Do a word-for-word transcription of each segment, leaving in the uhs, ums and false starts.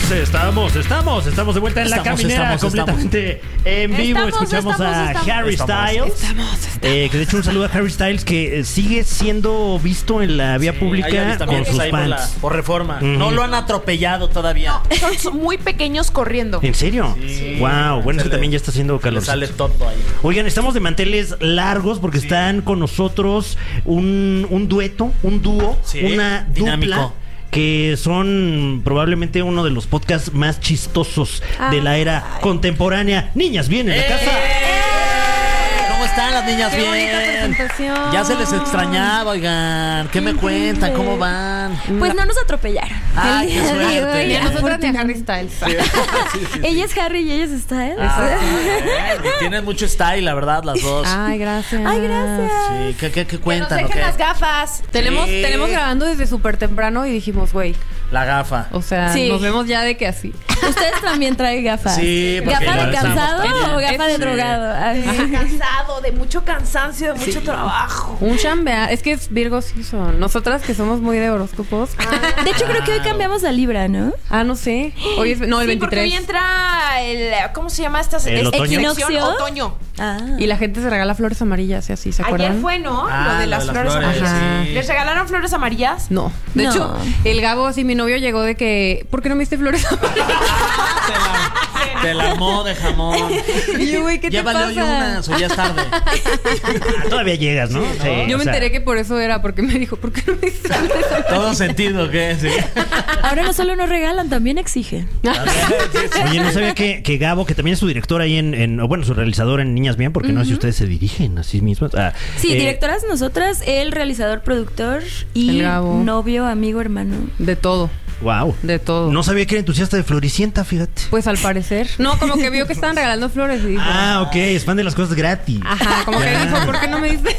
Estamos, estamos, estamos de vuelta en estamos, la caminera estamos, completamente estamos. en vivo. Estamos, Escuchamos estamos, a estamos. Harry Estamos, Styles. Estamos, estamos. Eh, que de hecho un saludo a Harry Styles que eh, sigue siendo visto en la vía Sí, hay pública con avistamientos sus ahí por, la- fans. por reforma. Ujú. No lo han atropellado todavía. No, son muy pequeños corriendo. ¿En serio? Sí. Wow, bueno, es que Se le- también ya está haciendo Le calor. sale todo ahí. Oigan, estamos de manteles largos porque Sí. están con nosotros un, un dueto, un dúo, Sí, una dinámico. dupla que son probablemente uno de los podcasts más chistosos de la era contemporánea. Niñas, vienen a casa. ¿Cómo están las niñas? Qué bonita Bien. presentación. Ya se les extrañaba, oigan. ¿Qué me cuentan? ¿Cómo van? Pues no nos atropellaron. Ay, El qué día de suerte. hoy, Ni a nosotros ni a Harry afortunadamente. Styles. Ella es Harry y ella es Styles. Ah, bien. Tienen mucho style, la verdad, las dos. Ay, gracias. Ay, gracias. Sí, ¿qué, qué, qué Que nos cuentan? dejen o qué? las gafas. Tenemos, Sí. tenemos grabando desde súper temprano y dijimos, güey, La gafa. o sea, Sí. nos vemos ya de que así. Ustedes también traen gafas. Sí, porque ¿Gafa de igual cansado estamos o gafa de Sí. drogado? Ay. Cansado, de mucho cansancio, de mucho trabajo. Un chambear. Es que es Virgo sí son. Nosotras que somos muy de horóscopos. De hecho, creo que hoy cambiamos a Libra, ¿no? Ah, no sé. Hoy es, no, el Sí, porque hoy veintitrés. entra el, ¿cómo se llama esta ¿El esta otoño? sección? ¿Equinoccio? Otoño. Ah. Y la gente se regala flores amarillas y así, ¿se acuerdan? Ayer fue, ¿no? Ah, lo de las flores, amarillas. Ajá. sí. ¿Les regalaron flores amarillas? No. De No. hecho, el Gabo, así mi novio llegó de que, ¿por qué no me diste flores amarillas? Te la, te la armó de jamón. Y yo, güey, ¿qué te Llévale hoy pasa? unas o ya es tarde. Ah, todavía llegas, ¿no? Sí, Yo o me sea, enteré que por eso era, porque me dijo, ¿por qué no me diste flores amarillas? Todo sentido, ¿qué? Sí. Ahora no solo nos regalan, también exigen. Oye, no sabía que, que Gabo, que también es su director ahí en, en- o bueno, su realizador en Niñas Bien, porque no sé si ustedes se dirigen a sí mismos. Ah, Sí, eh, directoras nosotras, el realizador, productor y El Gabo. novio, amigo, hermano. De todo, Wow. de todo. No sabía que era entusiasta de Floricienta, fíjate. Pues al parecer. No, como que vio que estaban regalando flores y dijo. Ah, ok, es fan de las cosas gratis. Ajá, como que Ya. dijo, ¿por qué no me diste?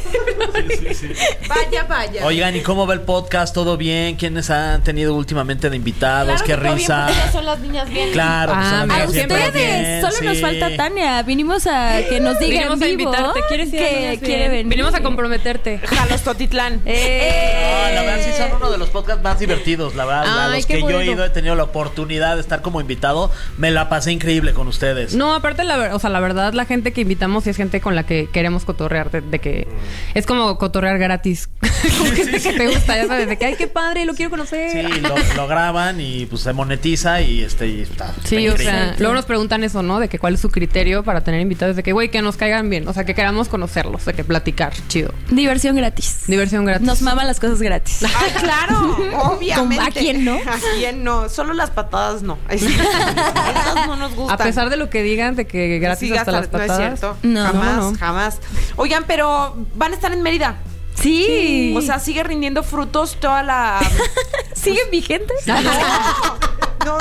Vaya, vaya. Oigan, ¿y cómo va el podcast? ¿Todo bien? ¿Quiénes han tenido últimamente de invitados? Claro ¡Qué que todo bien, risa! porque ya son las niñas bien. Claro, pues Ah, son las mira, A niñas siempre ustedes, bien, solo nos sí. falta Tania. Vinimos a que nos diga Vinimos en a vivo invitarte. ¿Quieres ir a que Niñas quiere Bien? venir. Vinimos a comprometerte. Jalos Totitlán. Eh. No, la verdad sí son uno de los podcasts más divertidos, la verdad. a Ay, los qué que yo he bueno. ido, he tenido la oportunidad de estar como invitado. Me la pasé increíble con ustedes. No, aparte, la, ver- o sea, la verdad, la gente que invitamos sí es gente con la que queremos cotorrear, de, de que es como cotorrear gratis. Con gente que te gusta, ya sabes, de que, ay, qué padre, lo quiero conocer. Sí, lo, lo graban y pues se monetiza y este y está, está Sí, o increíble. sea, luego nos preguntan eso, ¿no? De que cuál es su criterio para tener invitados, de que, güey, que nos caigan bien, o sea, que queramos conocerlos, de que platicar, chido. Diversión gratis. Diversión gratis. Nos maman las cosas gratis. Ay, claro, obviamente. ¿A quién no? ¿A quién no? Solo las patadas no. Esas no nos gustan. A pesar de lo que digan, de que gratis Sí, hasta las no es patadas. cierto. No. jamás, No, no. jamás. Oigan, pero van a estar en Mérida. Sí. O sea, sigue rindiendo frutos toda la. ¿siguen vigentes? No, no.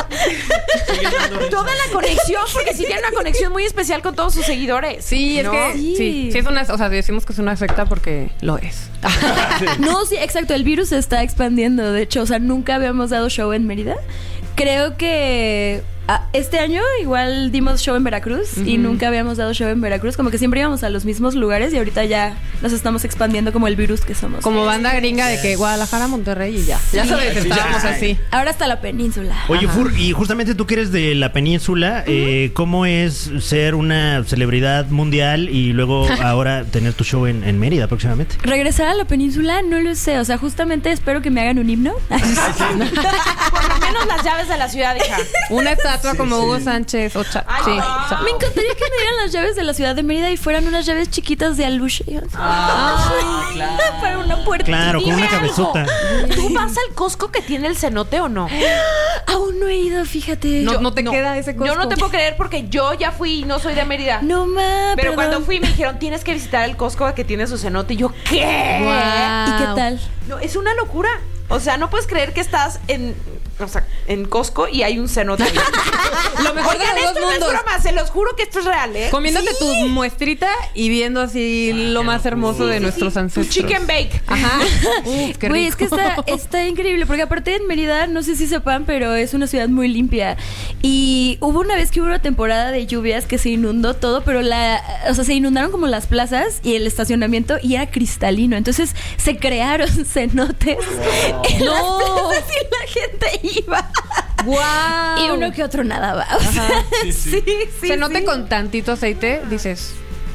Toda la conexión, porque sí tiene una conexión muy especial con todos sus seguidores. Sí, es ¿no? que Sí. sí. sí, es una, o sea, decimos que es una secta porque lo es. No, sí, exacto. El virus se está expandiendo. De hecho, o sea, nunca habíamos dado show en Mérida. Creo que ah, este año igual dimos show en Veracruz y nunca habíamos dado show en Veracruz. Como que siempre íbamos a los mismos lugares y ahorita ya nos estamos expandiendo como el virus que somos. Como banda gringa de que Guadalajara, Monterrey y ya. Ya sabes, estábamos ya. así. Ahora hasta la península. Oye, Fur, y justamente tú que eres de la península, eh, ¿cómo es ser una celebridad mundial y luego ahora tener tu show en, en Mérida próximamente? Regresar a la península, no lo sé. O sea, justamente espero que me hagan un himno. Por lo menos las llaves de la ciudad, hija. Una estatua como Hugo Sánchez. O cha- Ay, sí. no. cha- Me encantaría que me dieran las llaves de la ciudad de Mérida y fueran unas llaves chiquitas de aluche. Ah, claro. Para una puerta. Claro, con Dime una algo. cabezota. ¿Tú vas al Costco que tiene el cenote o no? Aún no he ido, fíjate. No, Yo- no te queda ese Costco. Yo no te puedo creer porque yo ya fui y no soy de Mérida. No, ma, Pero perdón. cuando fui me dijeron, tienes que visitar el Costco que tiene su cenote. Y yo, ¿qué? Guau. ¿Y qué tal? No, es una locura. O sea, no puedes creer que estás en, o sea, en Costco y hay un cenote ahí. Lo mejor Oigan, de los esto dos no mundos. es broma, se los juro que esto es real, ¿eh? Comiéndote tu muestrita y viendo así lo más hermoso de nuestros Tu ancestros. chicken bake. Ajá. Uf, qué Güey, rico. es que está, está increíble, porque aparte en Mérida, no sé si sepan, pero es una ciudad muy limpia. Y hubo una vez que hubo una temporada de lluvias que se inundó todo, pero la, o sea, se inundaron como las plazas y el estacionamiento y era cristalino. Entonces se crearon cenotes en las No. plazas y la gente iba. ¡Wow! Y uno que otro nada va. Sí, sí. sí, sí. Se nota sí. con tantito aceite, dices,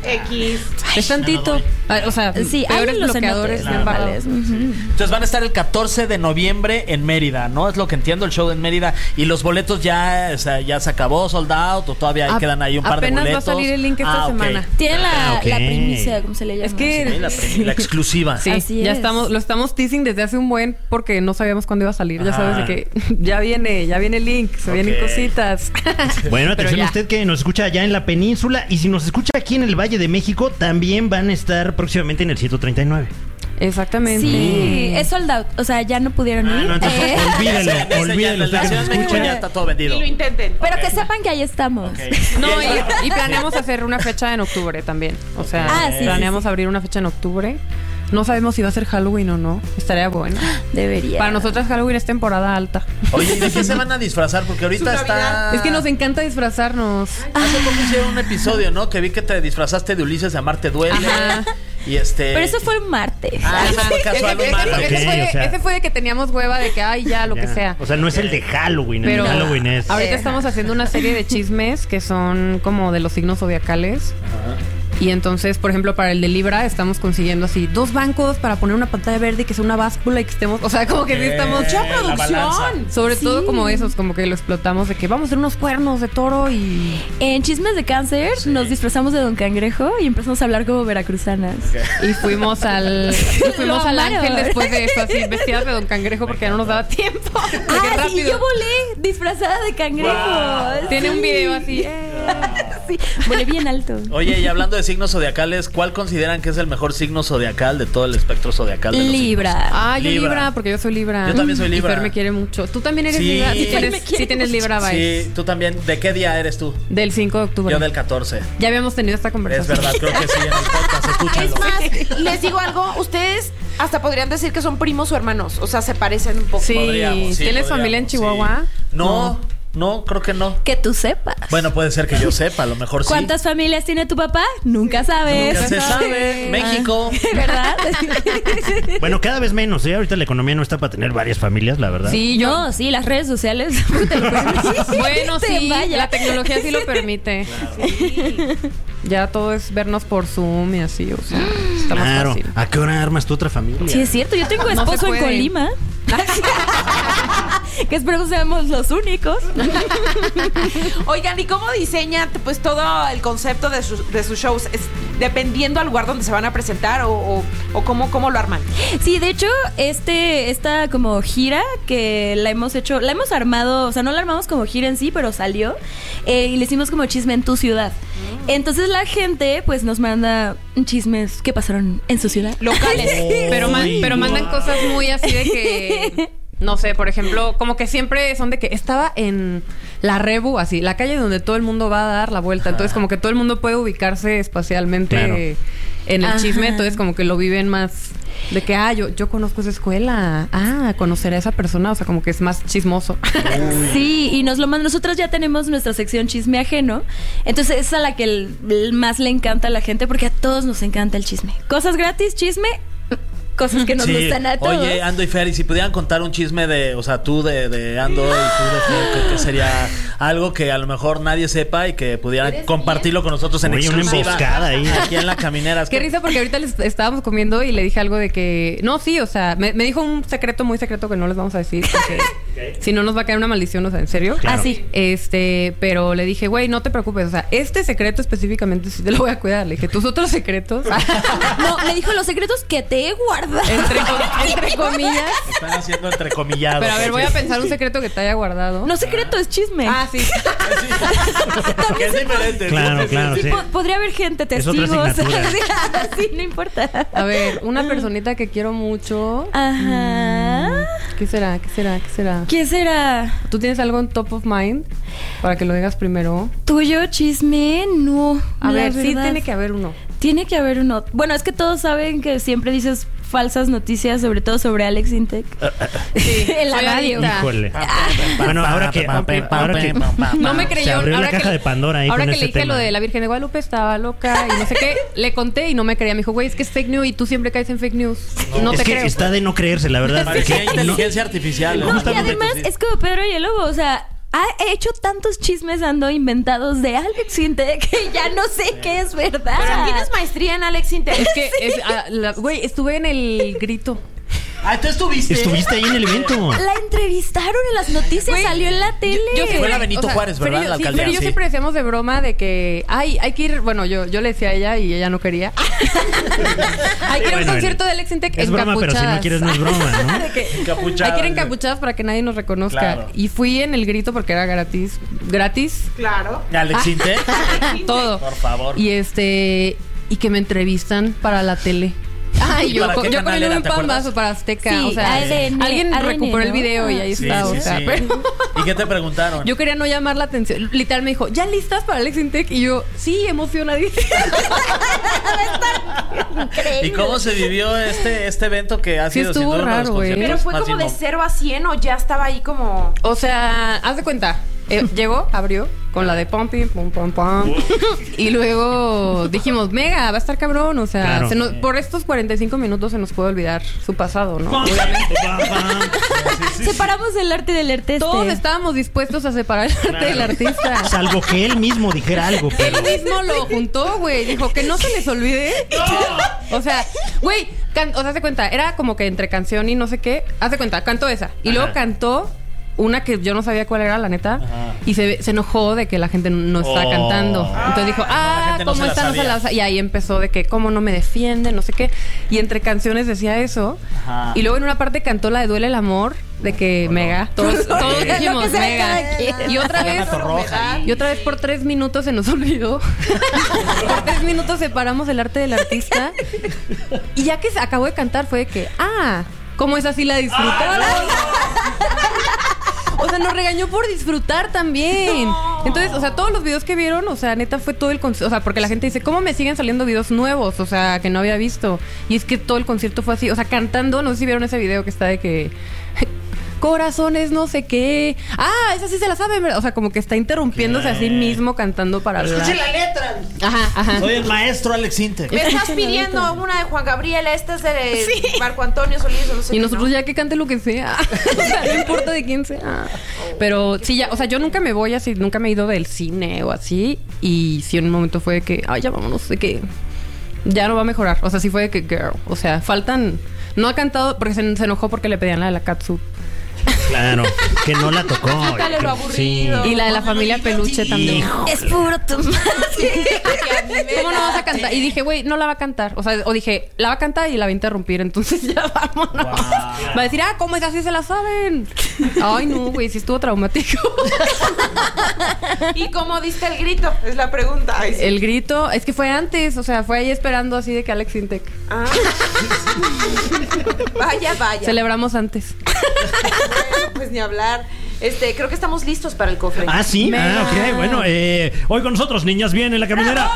X. es tantito. Ah, o sea, Sí, hay peores los bloqueadores cenotes me han bajado. normales. Ujú. Entonces van a estar el catorce de noviembre en Mérida, ¿no? Es lo que entiendo, el show en Mérida. Y los boletos ya, o sea, ya se acabó, sold out, o todavía ahí Ap- quedan ahí un par de apenas va a boletos. salir el link esta Ah, ok. semana. Tienen la, Ah, ok. la primicia, ¿cómo se le llama? Es que- Sí, la, prim- la exclusiva. Sí, Así ya es. estamos, lo estamos teasing desde hace un buen porque no sabíamos cuándo iba a salir. Ya Ajá. sabes de que ya viene, ya viene el link, se Ok. vienen cositas. Bueno, Pero atención ya. usted que nos escucha allá en la península y si nos escucha aquí en el Valle de México, también van a estar próximamente en el ciento treinta y nueve. Exactamente. Sí, es sold out. O sea, ya no pudieron ir. Ah, no, entonces Eh, olvídelo, Ese ya, olvídelo. en la usted que Ciudad nos de México escucha. ya está todo vendido. Y lo intenten. Pero que sepan que ahí estamos. Ok. No, y, y planeamos hacer una fecha en octubre también. O sea, Ah, sí, planeamos sí, sí. abrir una fecha en octubre. No sabemos si va a ser Halloween o no. Estaría bueno. Debería. Para nosotras Halloween es temporada alta. Oye, ¿y de qué se van a disfrazar? Porque ahorita Su está... Navidad. Es que nos encanta disfrazarnos. Hace poco hicieron un episodio, ¿no? Que vi que te disfrazaste de Ulises de Amarte Duele. Ajá. Y este... Pero eso fue un martes. Ah, eso fue casual, Ese- un martes. ese, ese Ok, fue, o sea. ese fue de que teníamos hueva de que, ay, ya, lo que Ya. sea. O sea, no es el de Halloween, Pero el de Halloween es. ahorita Eh. estamos haciendo una serie de chismes que son como de los signos zodiacales. Y entonces, por ejemplo, para el de Libra estamos consiguiendo así dos bancos para poner una pantalla verde y que sea una báscula y que estemos, o sea, como que sí estamos Eh, la balanza. sobre Sí. todo como esos, como que lo explotamos de que vamos a hacer unos cuernos de toro y En Chismes de Cáncer nos disfrazamos de Don Cangrejo y empezamos a hablar como veracruzanas. y fuimos al y fuimos Lo al amaron. Ángel después de eso, así vestidas de Don Cangrejo porque ya no nos daba tiempo. De que Ah, sí, rápido. yo volé disfrazada de cangrejo. Wow. Tiene Sí. un video así. eh. Sí, volé bien alto. Oye, y hablando de signos zodiacales, ¿cuál consideran que es el mejor signo zodiacal de todo el espectro zodiacal? De los Libra. Ah, yo Libra. Libra. porque yo soy Libra. Yo también soy Libra. Y Fer me quiere mucho. Tú también eres Sí. Libra. Sí Fer tienes, me quiere sí tienes mucho. Libra signos? vibes. Sí, tú también. ¿De qué día eres tú? Del cinco de octubre. Yo del catorce. Ya habíamos tenido esta Es conversación. verdad, creo que sí, en el podcast, escúchanlo. Es más, les digo algo, ustedes hasta podrían decir que son primos o hermanos, o sea, se parecen un poco. Sí. Podríamos, sí, ¿Tienes podríamos, familia en sí. Chihuahua? No, no, creo que no. Que tú sepas. Bueno, puede ser que yo sepa, a lo mejor sí. ¿Cuántas familias tiene tu papá? Nunca sabes. Nunca se sabe. México. ¿Verdad? Bueno, cada vez menos, ¿eh? Ahorita la economía no está para tener varias familias, la verdad. Sí, yo. No, sí, las redes sociales. te lo permiten. Bueno, Te sí, vaya. la tecnología sí lo permite. Ya todo es vernos por Zoom y así, o sea, está más Claro. fácil. ¿A qué hora armas tú otra familia? Sí, es cierto. Yo tengo No se esposo en puede. Colima. Que esperemos seamos los únicos. Oigan, ¿y cómo diseñan pues todo el concepto de, sus- de sus shows? ¿Es dependiendo al lugar donde se van a presentar o, o, o cómo, cómo lo arman? Sí, de hecho, este, esta como gira que la hemos hecho, la hemos armado, o sea, no la armamos como gira en sí, pero salió eh, y le hicimos como chisme en tu ciudad. Entonces la gente pues nos manda chismes que pasaron en su ciudad. Locales. Pero, man- Uy, pero mandan wow. cosas muy así de que, no sé, por ejemplo, como que siempre son de que estaba en la Rebu, así, la calle donde todo el mundo va a dar la vuelta. Entonces, como que todo el mundo puede ubicarse espacialmente Claro. en el Ajá. chisme. Entonces, como que lo viven más de que, ah, yo, yo conozco esa escuela. Ah, conocer a esa persona. O sea, como que es más chismoso. Sí, y nos lo mandan. Nosotros ya tenemos nuestra sección chisme ajeno. Entonces es a la que el- el más le encanta a la gente porque a todos nos encanta el chisme. Cosas gratis, chisme, cosas que nos Sí. gustan a todos. Oye, Ando y Fer, y si pudieran contar un chisme de, o sea, tú de, de Ando y tú de Fer, que, que sería algo que a lo mejor nadie sepa y que pudieran compartirlo con nosotros en Oye, una exclusiva. emboscada ahí. Aquí en La Caminera. Qué risa porque ahorita les estábamos comiendo y le dije algo de que... No, sí, o sea, me, me dijo un secreto muy secreto que no les vamos a decir porque si no nos va a caer una maldición, o sea, ¿en serio? Claro. Ah, sí. Este, pero le dije, güey, no te preocupes, o sea, este secreto específicamente sí te lo voy a cuidar. Le dije, tus otros secretos, No, me dijo los secretos que te he guardado. entre, com- entre comillas. Están haciendo entrecomillado. Pero a ver, voy a pensar un secreto que te haya guardado. No secreto, es chisme. Ah, sí. Que es diferente. Claro, Sí, claro, sí, Sí, sí. po- podría haber gente, Es otra testigos. asignatura. Sí, no importa. A ver, una personita que quiero mucho. Ajá. ¿Qué será? ¿Qué será? ¿Qué será? ¿Qué será? ¿Tú tienes algo en top of mind? Para que lo digas primero. ¿Tuyo chisme? No. A la ver, sí verdad. tiene que haber uno. Tiene que haber uno. Bueno, es que todos saben que siempre dices falsas noticias, sobre todo sobre Alex Intec. Sí, en la soy radio. adicta. Híjole. Bueno, ahora que, ahora que No me creyó. se abrió ahora la caja que, de Pandora ahí ahora con que ese le dije tema. lo de la Virgen de Guadalupe, estaba loca y no sé qué. Le conté y no me creía. Me dijo, güey, es que es fake news y tú siempre caes en fake news. No, no es te que creo. está de no creerse, la verdad. Parecía Que no- inteligencia artificial. No, ¿no? y Justamente, además sí. es como Pedro y el Lobo, o sea, ha hecho tantos chismes ando inventados de Alex Intec que ya no sé qué es verdad. Pero tienes maestría en Alex Intec. Es que, es, ah, la- güey, estuve en el grito. Ah, ¿tú estuviste? Estuviste ahí en el evento. La entrevistaron en las noticias, Güey, salió en la tele. Yo Fue siempre- la Benito Juárez, ¿verdad? Pero yo, La sí, alcaldía, pero yo sí. siempre decíamos de broma de que, ay, hay que ir, bueno, yo, yo le decía a ella y ella no quería. Hay que ir a un Bueno, concierto de Alex Intec Es broma, pero si no encapuchadas. quieres no es broma, ¿no? De que Encapuchadas, hay que ir güey. encapuchadas para que nadie nos reconozca. Claro. Y fui en el grito porque era gratis. Gratis, Claro. Alex Intec. todo. Por favor. Y este, y que me entrevistan para la tele. Ay, yo, ¿Para co- qué yo canal comiendo era, un te acuerdas? pambazo para Azteca. Sí, o sea, A D N, alguien A D N, recuperó el ¿no? video y ahí Sí, está. sí, o sea, sí. pero- ¿Y qué te preguntaron? yo quería no llamar la atención. Literal me dijo, ¿ya listas para Alex Intec? Y yo, sí, emocionadísima. ¿Y cómo se vivió este, este evento que ha Sí, sido estuvo sin duda uno de los raro, güey. conciertos Pero fue más como de inmo- cero a cien o ya estaba ahí como... O sea, haz de cuenta. Eh, llegó, abrió con la de Pompi, pum, pum, pum. Y luego dijimos, mega, va a estar cabrón. O sea, Claro. se nos- por estos cuarenta y cinco minutos se nos puede olvidar su pasado, ¿no? Separamos el arte del artista. Todos estábamos dispuestos a separar el arte del artista. Salvo que él mismo dijera algo, pero... Él mismo lo juntó, güey. Dijo que no se les olvide. O sea, güey, can- o sea, haz de cuenta, era como que entre canción y no sé qué. Haz de cuenta, cantó esa. Y luego Ajá. cantó una que yo no sabía cuál era, la neta. Ajá. Y se, se enojó de que la gente no estaba Oh. cantando. Entonces dijo, La ah, gente no ¿cómo se la está? No se sabía. la sa-". Y ahí empezó de que, ¿cómo no me defiende? No sé qué. Y entre canciones decía eso. Ajá. Y luego en una parte cantó la de Duele el amor, de que mega. Todos, todos Lo que dijimos sea mega. cada quien. Y otra Ana vez. Torroja ahí. Y otra vez por tres minutos se nos olvidó. Por tres minutos separamos el arte del artista. Y ya que se acabó de cantar fue de que, ah, ¿cómo es así la disfrutaron? O sea, nos regañó por disfrutar también. Entonces, o sea, todos los videos que vieron, o sea, neta fue todo el concierto. O sea, porque la gente dice, ¿cómo me siguen saliendo videos nuevos? O sea, que no había visto. Y es que todo el concierto fue así. O sea, cantando, no sé si vieron ese video que está de que... Corazones, no sé qué. Ah, esa sí se la sabe, ¿verdad? O sea, como que está interrumpiéndose a sí mismo cantando para hablar. Escuchen la letra. Ajá, ajá. Soy el maestro Alex Intec. Me estás pidiendo una de Juan Gabriel, esta es de Marco Antonio Solís, o no sé Y qué, nosotros ¿no? ya que cante lo que sea. O sea, no importa de quién sea. Pero sí, ya, o sea, yo nunca me voy así, nunca me he ido del cine o así. Y sí, en un momento fue de que, ay, ya vámonos, de que ya no va a mejorar. O sea, sí fue de que, girl. O sea, faltan. No ha cantado porque se, se enojó porque le pedían la de la catsup. Claro, que no la tocó. Quítale lo aburrido. Y la de la familia peluche también. Hijo. Es puro tomate. ¿Cómo no vas a cantar? Y dije, güey, no la va a cantar. O sea, o dije, la va a cantar y la va a interrumpir. Entonces ya vámonos. Va a decir, ah, ¿cómo es así? Se la saben. Ay, no, güey, sí estuvo traumático. ¿Y cómo diste el grito? Es la pregunta. Ay, sí. El grito, es que fue antes. O sea, fue ahí esperando así de que Alex Intec. Ah. Vaya, vaya. Celebramos antes. Bueno, pues ni hablar. Este, creo que estamos listos para el cofre. Ah, sí. Mega. Ah, ok. Bueno, eh, hoy con nosotros, niñas bien en la caminera.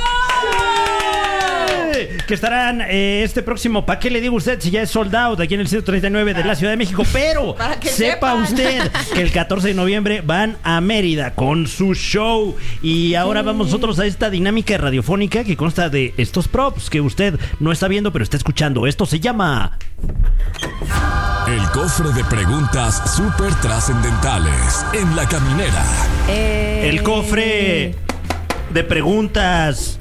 ¡Eh! Que estarán eh, este próximo. ¿Para qué le digo a usted si ya es sold out aquí en el ciento treinta y nueve de la Ciudad de México? Pero Para que sepa sepan. usted que el catorce de noviembre van a Mérida con su show. Y ahora vamos nosotros a esta dinámica radiofónica que consta de estos props que usted no está viendo, pero está escuchando. Esto se llama. El cofre de preguntas súper trascendentales en la caminera. Eh, El cofre de preguntas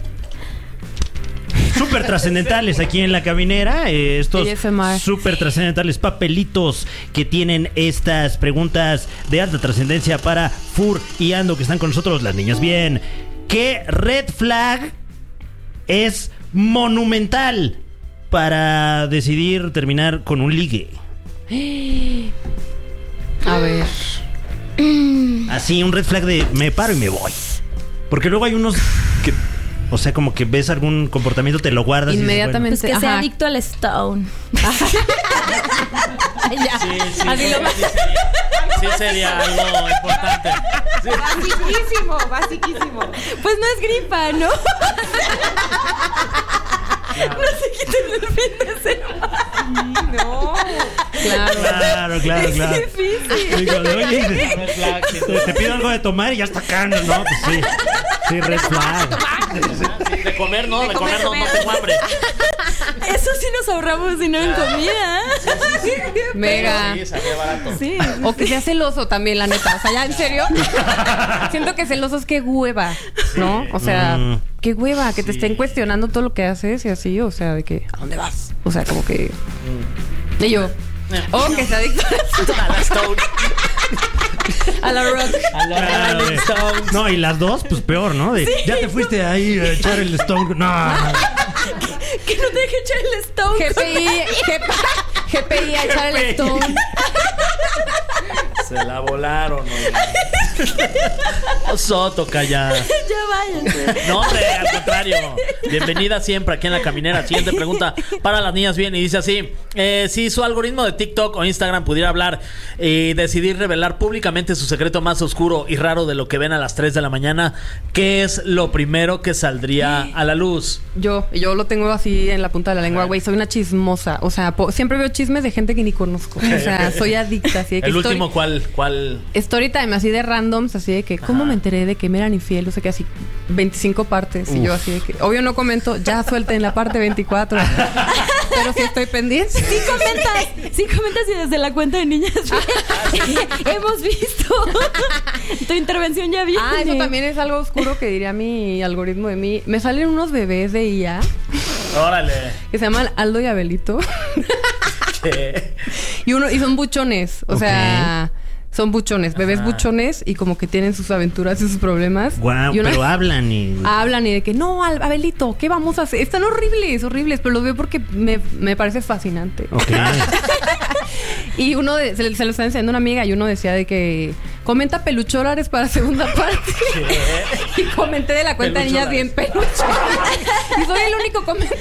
súper trascendentales aquí en la caminera. Eh, estos A S M R. súper trascendentales papelitos que tienen estas preguntas de alta trascendencia para Fur y Ando, que están con nosotros, las niñas bien. ¿Qué red flag es monumental para decidir terminar con un ligue? A ver. Así, un red flag de me paro y me voy. Porque luego hay unos que, o sea, como que ves algún comportamiento, te lo guardas. y dices, Inmediatamente. Pues que sea Ajá. adicto al Stone. Ya. Sí, sí, Así sí, lo- sí, sería, sí sería algo importante. Sí. Basiquísimo, basiquísimo. Pues no es gripa, ¿no? No se quiten el fin de semana. No. Claro. Claro, claro, claro. Es difícil. Digo, de, oye, te, Red flag, sin duda. te pido algo de tomar y ya está cano, ¿no? Pues sí. Sí, red flag. Sí, de comer no, de, comer, no, no tengo hambre. Eso sí nos ahorramos dinero en comida. Mega. Sí, salía barato. Sí. O que sea celoso también, la neta. O sea, ya, en serio. Siento que celoso es que hueva, ¿no? O sea, Mm. qué hueva, que te estén cuestionando todo lo que haces y así. O sea, de que, ¿a dónde vas? O sea, como que. Y yo. O que se adicto A la Stone. a la rock. A la Claro, Rolling de- Stones. no, y las dos, pues peor, ¿no? De, ya te fuiste ahí a echar el Stone. No, no. Que no te deje echar el stone. G P I, G P I a echar el Stone. Se la volaron, oye. Oso, toca ya. Ya váyanse. No, hombre, al contrario. Bienvenida siempre aquí en La Caminera. Siguiente pregunta para las niñas bien. Y dice así: eh, si su algoritmo de TikTok o Instagram pudiera hablar y decidir revelar públicamente su secreto más oscuro y raro de lo que ven a las tres de la mañana, ¿qué es lo primero que saldría a la luz? Yo, yo lo tengo así en la punta de la lengua, güey. Soy una chismosa. O sea, po- siempre veo chismes de gente que ni conozco. O sea, soy adicta. Así de que El story- último, ¿cuál? ¿Cuál? Story time, así de randoms, así de que, ¿cómo Ajá. me enteré de que me eran infiel? O sea, que así, veinticinco partes. Y yo así de que, obvio no comento, ya suelten la parte veinticuatro. Pero sí estoy pendiente. Sí comentas, sí comentas y desde la cuenta de niñas hemos visto tu intervención ya viene. Ah, eso también es algo oscuro que diría mi algoritmo de mí. Me salen unos bebés de I A Órale. que se llaman Aldo y Abelito. ¿Qué? Y uno, y son buchones. O Ok. sea, son buchones, bebés Ajá. buchones y como que tienen sus aventuras y sus problemas. Guau, Y una- pero hablan y. hablan y de que no, Al- Abelito, ¿qué vamos a hacer? Están horribles, horribles, pero los veo porque me, me parece fascinante. Ok. Y uno de- se, le- se lo está enseñando a una amiga y uno decía de que comenta pelucholares para segunda parte. Y comenté de la cuenta de niñas bien peluche. Y soy el único comentario.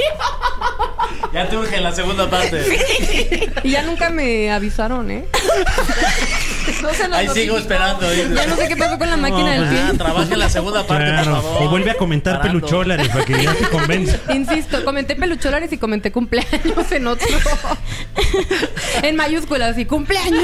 Ya te urge la segunda parte. Y ya nunca me avisaron, ¿eh? No se nos Ahí sigo notificó. esperando. ¿eh? Ya no sé qué pasó con la máquina del Ah, tiempo. trabaja en la segunda parte, por Claro. favor. Y vuelve a comentar Parando. pelucholares para que ya te convenza. Insisto, comenté pelucholares y comenté cumpleaños en otro. En mayúsculas y cumpleaños.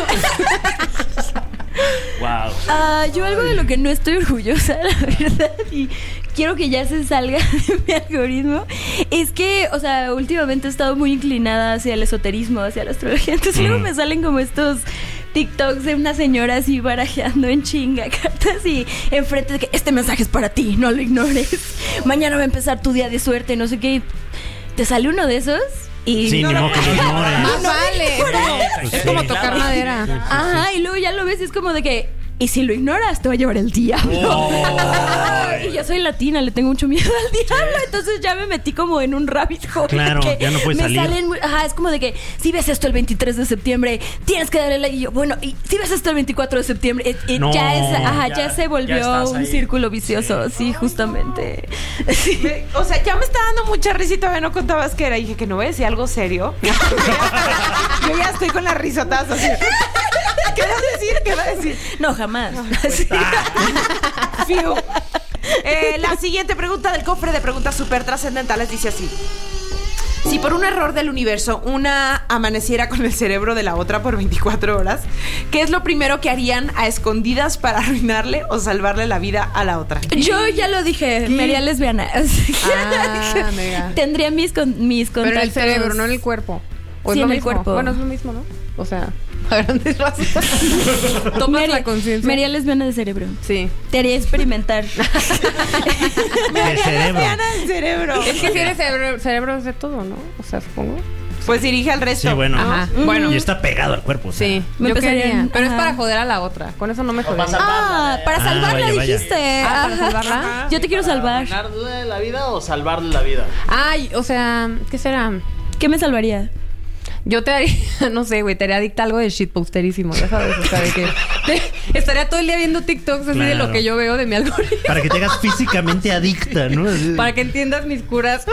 Wow. Ah, yo algo de lo que no estoy orgullosa, la verdad, y quiero que ya se salga de mi algoritmo, es que, o sea, últimamente he estado muy inclinada hacia el esoterismo, hacia la astrología, entonces luego me salen como estos TikToks de una señora así barajeando en chinga cartas y enfrente de que este mensaje es para ti, no lo ignores, mañana va a empezar tu día de suerte, no sé qué, te sale uno de esos y... Sí, ni modo que lo ignores. Más vale. Pues Es sí, como tocar claro. madera. Ajá, y luego ya lo ves y es como de que, y si lo ignoras, te va a llevar el diablo. Oh. Y yo soy latina, le tengo mucho miedo al diablo, entonces ya me metí como en un rabbit hole. Claro, que ya no puedes me salir. salen muy- ajá, es como de que si ves esto el veintitrés de septiembre, tienes que darle like. Y yo, bueno, y si ves esto el veinticuatro de septiembre, eh, eh, No, ya es, ajá, ya, ya- se ya volvió estás un ahí. círculo vicioso, sí, justamente. Sí. Me- O sea, ya me está dando mucha risa y todavía no contabas qué era. Y dije que no voy a decir algo serio. Yo ya estoy con las risotas así. ¿Qué vas a decir? ¿Qué vas a decir? No, jamás. Sí. Fiu. Eh, la siguiente pregunta del cofre de preguntas súper trascendentales dice así: si por un error del universo una amaneciera con el cerebro de la otra por veinticuatro horas, ¿qué es lo primero que harían a escondidas para arruinarle o salvarle la vida a la otra? Yo ya lo dije, me haría lesbiana. Así que Ah, mega. tendría mis, con, mis Pero en el contactos. cerebro, no en el cuerpo. ¿O Sí, es lo en el mismo? cuerpo. Bueno, es lo mismo, ¿no? O sea, a grandes rasgos. Me Tomas haría- la conciencia. Me haría lesbiana de cerebro. Sí. Te haría experimentar. De cerebro. Ana del cerebro. Es que si eres cerebro, cerebro es de todo, ¿no? O sea, supongo. Pues dirige al resto. Sí, bueno. Ajá. Ujú. Bueno. Y está pegado al cuerpo. O sea. Sí, Me yo empezaría- quería. Pero es ajá. para joder a la otra. Con eso no me O para jodería. salvarla. Ah, para Ah, salvarla vaya, vaya. dijiste. Ah, ¿para Ajá. salvarla? Yo te quiero ¿Para salvar. ¿Arruinarle la vida o salvarle la vida? Ay, o sea, ¿qué será? ¿Qué me salvaría? Yo te haría, no sé, güey, te haría adicta a algo de shitposterísimo, ya sabes, o sea, de que te- estaría todo el día viendo TikToks así de Claro. lo que yo veo de mi algoritmo. Para que te hagas físicamente adicta, ¿no? Así- Para que entiendas mis curas.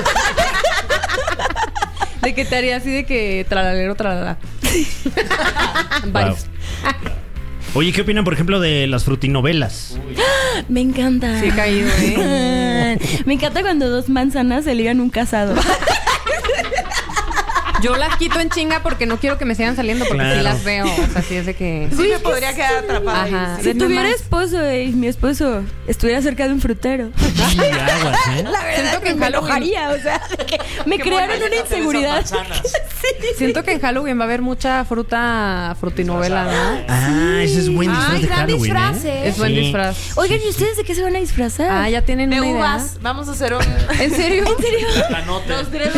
De que te haría así de que tralalero, tralala. Bye. Wow. Oye, ¿qué opinan, por ejemplo, de las frutinovelas? Me encanta. Sí he caído, ¿eh? Me encanta cuando dos manzanas se ligan un casado. Yo las quito en chinga porque no quiero que me sigan saliendo porque Claro. sí las veo. O sea, sí es de que... Sí, me podría quedar atrapada Ajá. ahí. Si Sí, tuviera nomás. esposo y mi esposo estuviera cerca de un frutero, Y aguas, ¿eh? la verdad Siento que en me Halloween- enojaría, o sea, de que me Qué crearon buena una Déjate de esas inseguridad. manzanas. Siento que en Halloween va a haber mucha fruta frutinovela, ¿no? Ah, ese es buen disfraz Ay, de gran Halloween, disfraz, ¿eh? ¿eh? Es buen Sí. disfraz. Oigan, ¿y ustedes de qué se van a disfrazar? Ah, ya tienen De una idea. uvas. Vamos a hacer un... ¿En serio? ¿En serio? Planote. Nos diremos-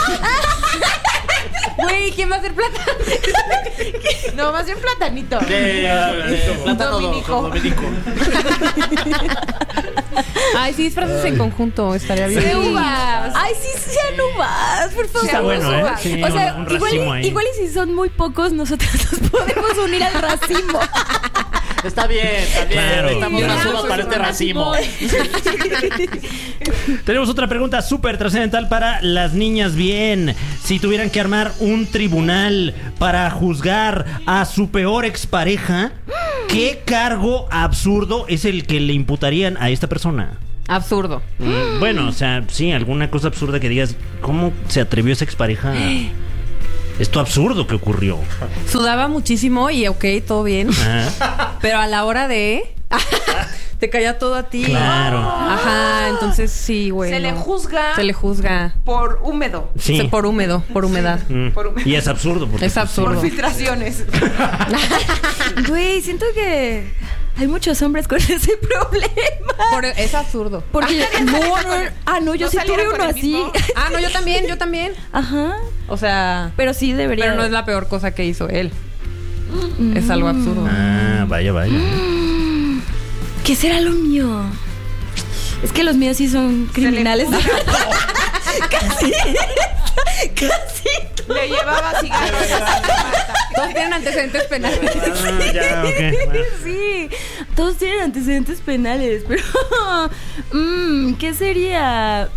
Güey, ¿quién va a hacer plata? No, más bien platanito. De, de plátano do- Dominico. dominico. Ay, sí, disfraces en conjunto. Estaría bien. De uvas. Ay, sí, sean uvas, por favor. Está bueno, ¿eh? Uvas. Sí, o sea, un- un igual, racimo ahí. igual y si son muy pocos, nosotros nos podemos unir al racimo. Está bien, está bien. Claro. Necesitamos Sí, más sí, uvas sí, para sí, este racimo. Tenemos otra pregunta súper trascendental para las niñas bien. Si tuvieran que armar un tribunal para juzgar a su peor expareja, ¿qué cargo absurdo es el que le imputarían a esta persona? Absurdo. Mm, Bueno, o sea, sí, alguna cosa absurda que digas, ¿cómo se atrevió esa expareja? Esto absurdo que ocurrió. Sudaba muchísimo y ok, todo bien. Ajá. Pero a la hora de... te caía todo a ti. Claro. Ajá, entonces sí, güey. Se le no. juzga Se le juzga. por húmedo. Sí. Se- Por húmedo, por humedad. Mm. por un- Y es absurdo. Porque, Es pues, absurdo. Por filtraciones. Güey, siento que hay muchos hombres con ese problema. Por- es absurdo. Porque Ah, no, saliera no, con el- ah, no, yo no sí saliera tuve con uno el así. mismo. Ah, no, yo también, yo también. Ajá. O sea, Pero sí debería. pero no es la peor cosa que hizo él. Es algo absurdo. Ah, vaya, vaya. ¿Qué será lo mío? Es que los míos sí son criminales. Casi. Casi. Le llevaba cigarros a Santa Marta. Todos tienen antecedentes penales. Ah, ya, ok. Bueno. Sí, todos tienen antecedentes penales, pero mm, ¿qué sería?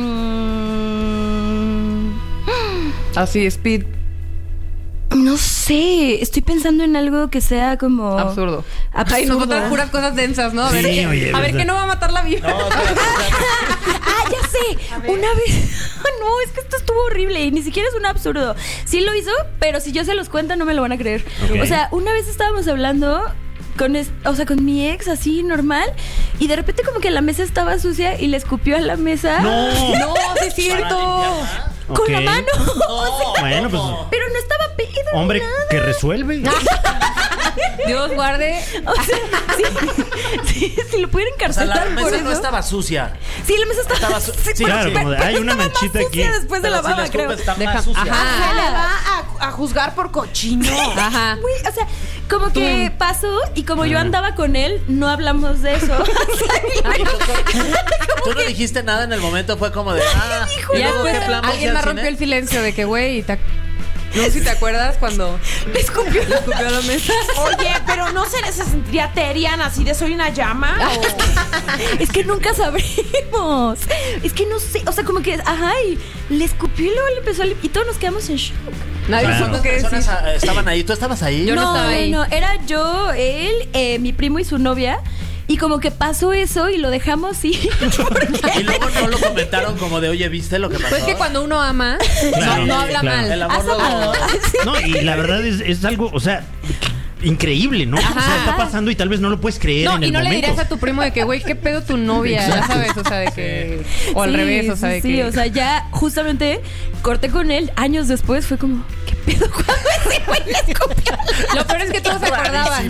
Mm, Así, speed. no sé, estoy pensando en algo que sea como Absurdo. Absurdo. Ay, nosotras puras cosas densas, ¿no? A ver, Sí, ¿qué- oye, a ver verdad. qué no va a matar la vida. No, espérate, espérate. Ah, ya sé. Una vez. No, es que esto estuvo horrible y ni siquiera es un absurdo. Sí lo hizo, pero si yo se los cuento no me lo van a creer. Ok. O sea, una vez estábamos hablando con es- o sea, con mi ex así normal y de repente como que la mesa estaba sucia y le escupió a la mesa. No. No, sí es cierto. Con la Ok. mano. No, Bueno, pues, Pero no estaba pedo. ni hombre nada. que resuelve. Dios guarde. O sea, sí, sí, si lo pudieran O sea, la encarcelar por mesa eso. no estaba sucia. Sí, la mesa estaba, Estaba su- sí, sí, pero- claro, como de, pero hay una estaba más manchita aquí. sucia después de Pero la si baba, la creo. escupes está Deja- más sucia. Ajá. Se le va a, a juzgar por cochino. Ajá. Güey, o sea, como que pasó y como yo andaba con él, no hablamos de eso. O sea, Ay, tú, tú no dijiste nada en el momento, fue como de. Ah, Y ¿y ya luego después qué plan? ¿Vamos a ir alguien al más cine? rompió el silencio de que, güey, te ac- no sé si te acuerdas cuando le escupió. le escupió a la mesa. Oye, pero no se, se sentiría Terian así de soy una llama. ¿O? Es que nunca sabremos. Es que no sé. O sea, como que, ajá, y le escupió y luego le empezó a lim- y todos nos quedamos en shock. Nadie Claro. supo qué decir. Personas ah, estaban ahí. ¿Tú estabas ahí? Yo no estaba ahí. no, era yo, él, eh, mi primo y su novia. Y como que pasó eso y lo dejamos ir. Y luego no lo comentaron como de, oye, ¿viste lo que pasó? Pues que cuando uno ama, Claro, no, no habla claro. El mal. amor luego. No, y la verdad es, es algo, o sea, increíble, ¿no? O sea, está pasando y tal vez no lo puedes creer No, en y el no le momento. dirías a tu primo de que, güey, ¿qué pedo tu novia? Ya sabes, o sea, de que... O al Sí, revés, o sea, sí, de sí, que... o sea, ya justamente corté con él años después. Fue como, ¿qué pedo cuando ese güey le escupió? Lo peor es que todos se acordaban.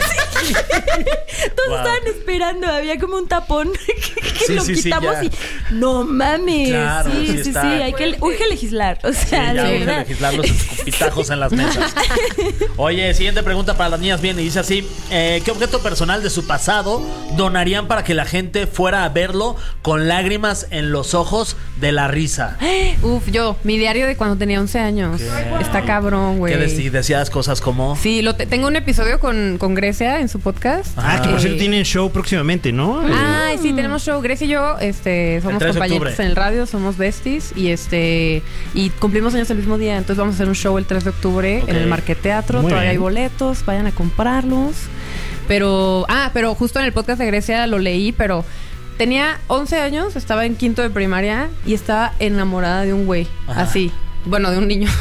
Todos Wow. estaban esperando, había como un tapón que, que Sí, lo sí, sí, quitamos ya. y no mames. Claro, sí, sí sí, sí, está. hay que urge legislar, o Sí, sea, ya de urge verdad. legislar los escupitajos en las mesas. Oye, siguiente pregunta para las niñas bien. Y dice así: eh, ¿qué objeto personal de su pasado donarían para que la gente fuera a verlo con lágrimas en los ojos de la risa? Uf, yo, mi diario de cuando tenía once años. Está cabrón, güey. Que dec- decías cosas como. Sí, lo te- tengo un episodio con, con Grecia en su podcast. Ah, que por Eh, cierto tienen show próximamente, ¿no? Eh, Ay, sí, tenemos show. Grecia y yo este, somos tres de compañeros octubre. en el radio, somos besties y este y cumplimos años el mismo día. Entonces vamos a hacer un show el tres de octubre Ok. en el Marqueteatro. Muy Todavía bien. hay boletos, vayan a comprarlos. Pero, ah, pero justo en el podcast de Grecia lo leí, pero tenía once años, estaba en quinto de primaria y estaba enamorada de un güey. Ajá. Así. Bueno, de un niño.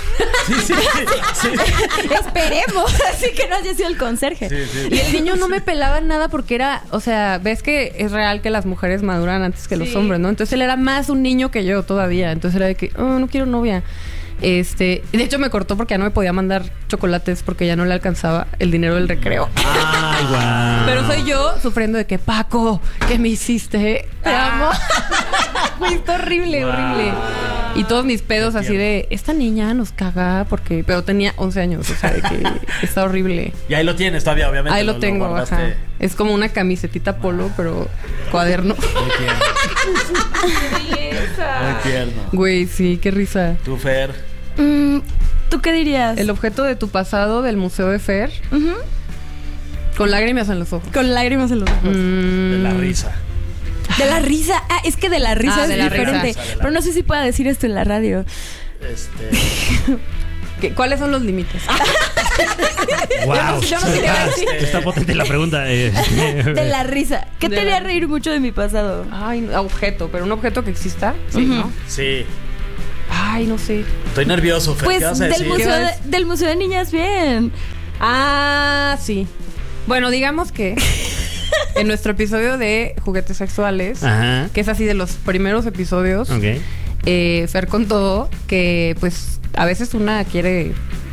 Sí, sí, sí. sí. Esperemos. Así que no haya sido el conserje. Sí, sí. Y el niño no me pelaba nada porque era, o sea, ves que es real que las mujeres maduran antes que los Sí. hombres, ¿no? Entonces él era más un niño que yo todavía. Entonces era de que, oh, no quiero novia. Este, de hecho me cortó porque ya no me podía mandar chocolates porque ya no le alcanzaba el dinero del recreo. Ay, guau. Pero soy yo sufriendo de que, Paco, ¿qué me hiciste? Te amo. Güey, está horrible, Wow. horrible. Y todos mis pedos así de, esta niña nos caga porque... Pero tenía once años, o sea, de que está horrible. Y ahí lo tienes todavía, obviamente. Ahí lo tengo, guardaste. ajá. Es como una camisetita polo, pero cuaderno. Muy tierno. Muy tierno. Güey, sí, qué risa. Tú, Fer. Mm, ¿Tú qué dirías? El objeto de tu pasado del Museo de Fer, Ujú. con lágrimas en los ojos. Con lágrimas en los ojos. Mm, De la risa. De la risa. Ah, es que de la risa Ah, es de la diferente. risa, de la Pero no sé si pueda decir esto en la radio. Este. ¿qué- ¿Cuáles son los límites? Wow. yo no sé qué decir. Está potente la pregunta. eh. De la risa. ¿Qué De te haría la- reír mucho de mi pasado? Ay, no, objeto, pero un objeto que exista. Sí, Ujú. ¿no? Sí. Ay, no sé. Estoy nervioso, Fer. Pues ¿Qué vas a del decir? museo, ¿Qué de, vas? del Museo de Niñas Bien. Ah, sí. Bueno, digamos que en nuestro episodio de juguetes sexuales, Ajá. que es así de los primeros episodios, Ok. eh, Fer contó que pues a veces una quiere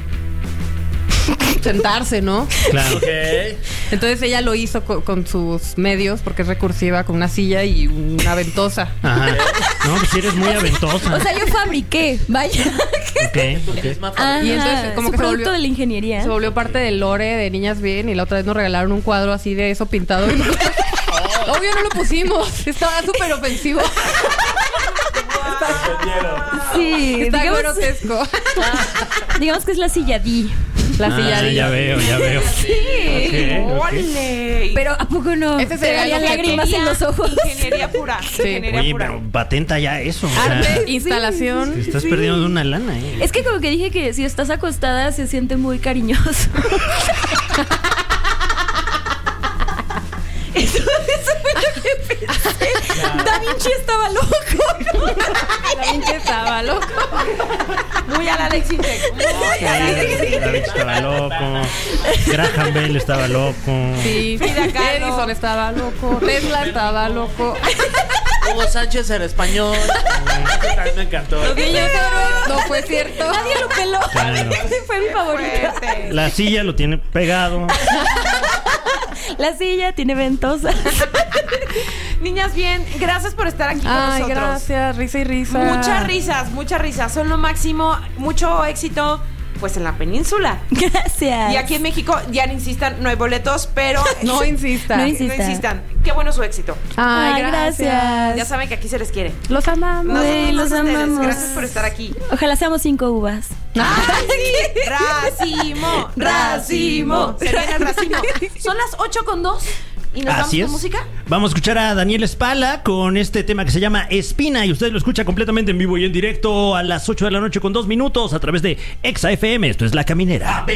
sentarse, ¿no? Claro. Ok. Entonces ella lo hizo co- con sus medios porque es recursiva, con una silla y una ventosa. Ajá. No, pues sí eres muy aventosa. O sea, yo fabriqué. Vaya. Ok, ok. Es más Ajá. fácil. Y entonces, como Su que se producto volvió- de la ingeniería. Se volvió parte del lore de Niñas Bien y la otra vez nos regalaron un cuadro así de eso pintado. Y nosotros, obvio no lo pusimos. Estaba súper ofensivo. Sí, Está digamos, grotesco. digamos que es la silla D. La Ah, silla. ya veo, ya veo. Sí. Ok, ok. ¡Ole! Pero ¿a poco no? Ese Te sería darían el objeto. lágrimas en los ojos. Ingeniería pura. Ingeniería Oye, pura. pero patenta ya eso. O sea, Arte, te instalación. estás perdiendo de una lana, eh. Es que como que dije que si estás acostada se siente muy cariñoso. Eso, eso fue lo que pensé. Da Vinci estaba loco. La pinche estaba loco. Muy a la Alex Intec. Muy a la Alex Sí, David estaba loco. Graham Bell estaba loco. Sí, Frida Kahlo. Edison estaba loco. Tesla estaba loco. Hugo Sánchez era español. Ese también me encantó. Los niños héroes. No fue cierto. Nadie lo peló. Claro. Ese fue mi favorito. Fuerte. La silla lo tiene pegado. La silla tiene ventosa. Niñas Bien, gracias por estar aquí con Ay, nosotros. gracias. Risa y risa. Muchas risas, muchas risas. Son lo máximo. Mucho éxito, pues en la península. Gracias. Y aquí en México, ya no insistan, no hay boletos, pero No insista. No no insista. insistan. Qué bueno su éxito. Ay, Ay, gracias. gracias. Ya saben que aquí se les quiere. Los amamos. Nosotros Güey, más los a ustedes. amamos. Gracias por estar aquí. Ojalá seamos cinco uvas. ¡Ay, sí! ¡Racimo! ¡Racimo! Se viene el racimo. Son las ocho con dos. ¿Y nos Así es. vamos con música? Vamos a escuchar a Daniel Espala con este tema que se llama Espina y usted lo escucha completamente en vivo y en directo a las ocho de la noche con dos minutos a través de Exa F M. Esto es La Caminera.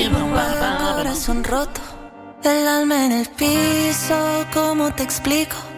Corazón roto, el alma en el piso, ¿cómo te explico?